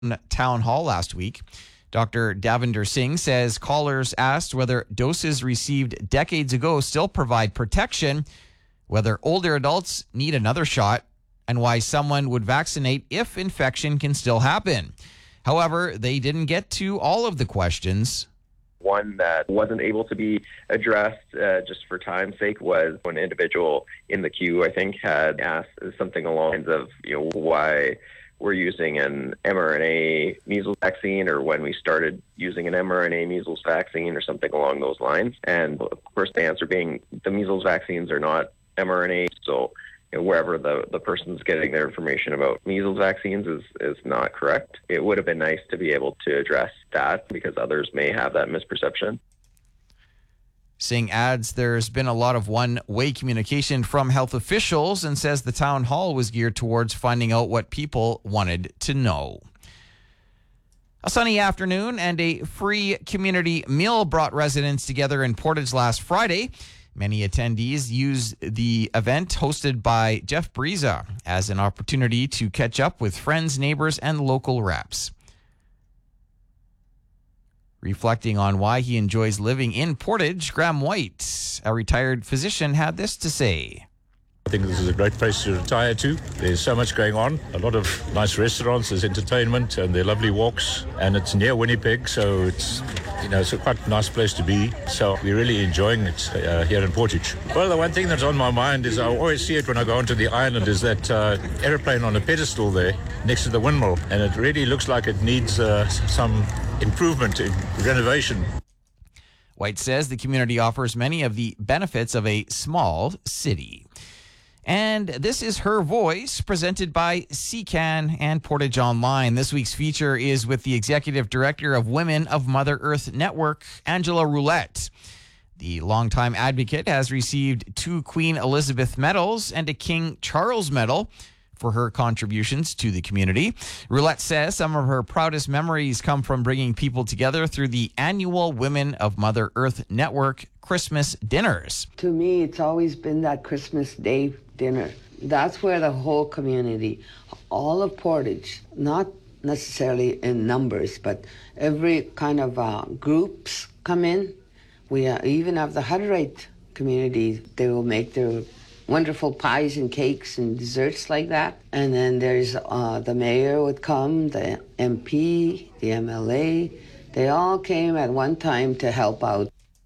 town hall last week. Dr. Davinder Singh says callers asked whether doses received decades ago still provide protection, whether older adults need another shot, and why someone would vaccinate if infection can still happen. However, they didn't get to all of the questions. One that wasn't able to be addressed just for time's sake was an individual in the queue, I think, had asked something along the lines of, why we're using an mRNA measles vaccine, or when we started using an mRNA measles vaccine, or something along those lines. And of course, the answer being the measles vaccines are not mRNA, so wherever the person's getting their information about measles vaccines is not correct. It would have been nice to be able to address that because others may have that misperception. Singh adds there's been a lot of one-way communication from health officials and says the town hall was geared towards finding out what people wanted to know. A sunny afternoon and a free community meal brought residents together in Portage last Friday. Many attendees used the event hosted by Jeff Briza as an opportunity to catch up with friends, neighbors, and local reps. Reflecting on why he enjoys living in Portage, Graham White, a retired physician, had this to say. I think this is a great place to retire to. There's so much going on, a lot of nice restaurants, there's entertainment, and there are lovely walks, and it's near Winnipeg, so it's a quite nice place to be. So we're really enjoying it here in Portage. Well, the one thing that's on my mind is I always see it when I go onto the island is that aeroplane on a pedestal there next to the windmill, and it really looks like it needs some improvement in renovation. White says the community offers many of the benefits of a small city. And this is Her Voice, presented by CCAN and Portage Online. This week's feature is with the Executive Director of Women of Mother Earth Network, Angela Roulette. The longtime advocate has received 2 Queen Elizabeth medals and a King Charles medal for her contributions to the community. Roulette says some of her proudest memories come from bringing people together through the annual Women of Mother Earth Network Christmas dinners. To me, it's always been that Christmas Day dinner. That's where the whole community, all of Portage, not necessarily in numbers, but every kind of groups come in. We even have the Hutterite community. They will make their wonderful pies and cakes and desserts like that. And then there's the mayor would come, the MP, the MLA. They all came at one time to help out.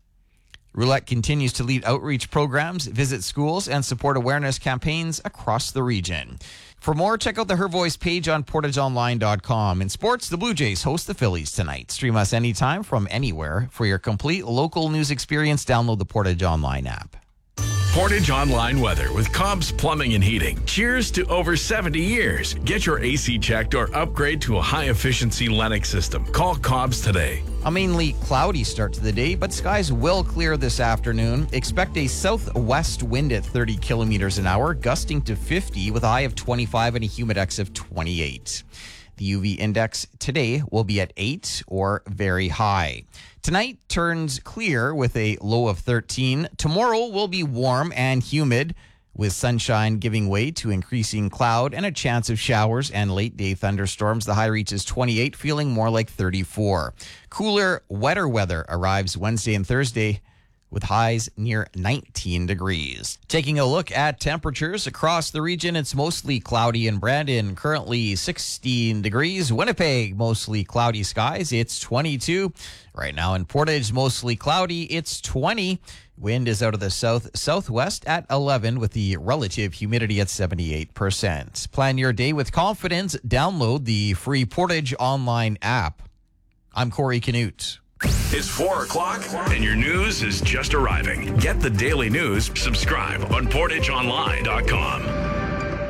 Roulette continues to lead outreach programs, visit schools, and support awareness campaigns across the region. For more, check out the Her Voice page on portageonline.com. In sports, the Blue Jays host the Phillies tonight. Stream us anytime from anywhere. For your complete local news experience, download the Portage Online app. Portage Online weather with Cobb's Plumbing and Heating. Cheers to over 70 years. Get your AC checked or upgrade to a high-efficiency Lennox system. Call Cobb's today. A mainly cloudy start to the day, but skies will clear this afternoon. Expect a southwest wind at 30 kilometers an hour, gusting to 50 with a high of 25 and a humidex of 28. The UV index today will be at 8 or very high. Tonight turns clear with a low of 13. Tomorrow will be warm and humid, with sunshine giving way to increasing cloud and a chance of showers and late-day thunderstorms. The high reaches 28, feeling more like 34. Cooler, wetter weather arrives Wednesday and Thursday, with highs near 19 degrees. Taking a look at temperatures across the region, it's mostly cloudy in Brandon, currently 16 degrees. Winnipeg, mostly cloudy skies, it's 22. Right now in Portage, mostly cloudy, it's 20. Wind is out of the southwest at 11 with the relative humidity at 78%. Plan your day with confidence. Download the free Portage Online app. I'm Corey Canute. It's 4 o'clock and your news is just arriving. Get the daily news. Subscribe on portageonline.com.